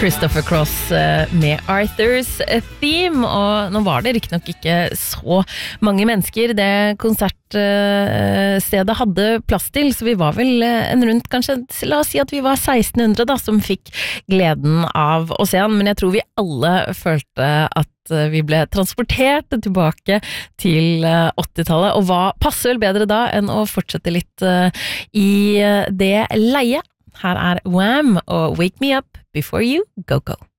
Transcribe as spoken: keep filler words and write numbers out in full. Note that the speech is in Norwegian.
Christopher Cross med Arthur's Theme, og nå var det riktig nok ikke så mange mennesker det konsertstedet hadde plass til, så vi var vel en rundt, kanskje, la oss si at vi var seksten hundre da, som fikk gleden av å se han, men jeg tror vi alle følte at vi ble transportert tilbake til åttitallet, og hva passer vel bedre da enn å fortsette litt i det leie? Her er Wham og Wake Me Up Before You Go Go.